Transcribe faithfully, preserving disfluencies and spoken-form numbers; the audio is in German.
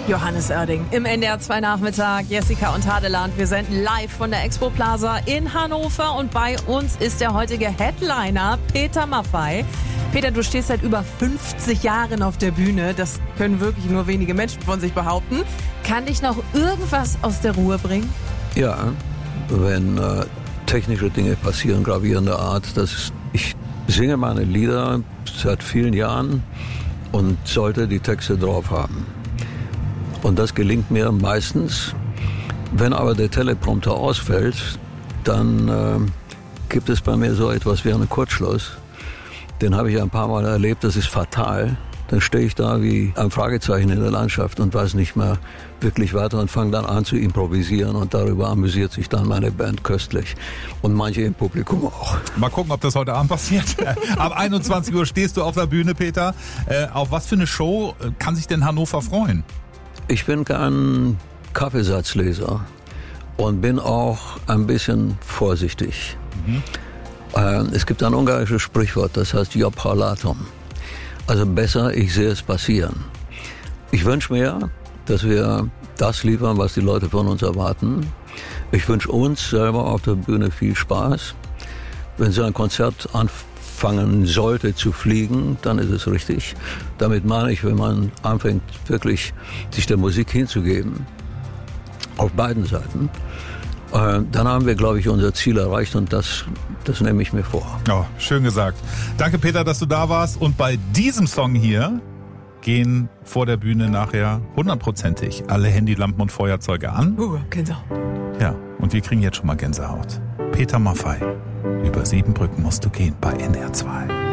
Johannes Oerding im N D R zwei Nachmittag. Jessica und Hadeland. Wir senden live von der Expo Plaza in Hannover und bei uns ist der heutige Headliner Peter Maffay. Peter, du stehst seit über fünfzig Jahren auf der Bühne. Das können wirklich nur wenige Menschen von sich behaupten. Kann dich noch irgendwas aus der Ruhe bringen? Ja, wenn äh, technische Dinge passieren, gravierender Art. Das, ich singe meine Lieder seit vielen Jahren und sollte die Texte drauf haben. Und das gelingt mir meistens. Wenn aber der Teleprompter ausfällt, dann äh, gibt es bei mir so etwas wie einen Kurzschluss. Den habe ich ein paar Mal erlebt, das ist fatal. Dann stehe ich da wie ein Fragezeichen in der Landschaft und weiß nicht mehr wirklich weiter und fange dann an zu improvisieren und darüber amüsiert sich dann meine Band köstlich und manche im Publikum auch. Mal gucken, ob das heute Abend passiert. Ab einundzwanzig Uhr stehst du auf der Bühne, Peter. Äh, auf was für eine Show kann sich denn Hannover freuen? Ich bin kein Kaffeesatzleser und bin auch ein bisschen vorsichtig. Mhm. Äh, es gibt ein ungarisches Sprichwort, das heißt Jobb halatom. Also besser, ich sehe es passieren. Ich wünsche mir, dass wir das liefern, was die Leute von uns erwarten. Ich wünsche uns selber auf der Bühne viel Spaß. Wenn so ein Konzert anfangen sollte zu fliegen, dann ist es richtig. Damit meine ich, wenn man anfängt, wirklich sich der Musik hinzugeben, auf beiden Seiten, äh, dann haben wir, glaube ich, unser Ziel erreicht und das, das nehme ich mir vor. Oh, schön gesagt. Danke, Peter, dass du da warst. Und bei diesem Song hier gehen vor der Bühne nachher hundertprozentig alle Handylampen und Feuerzeuge an. Uh, Gänsehaut. Ja, und wir kriegen jetzt schon mal Gänsehaut. Peter Maffay, über sieben Brücken musst du gehen bei N R zwei.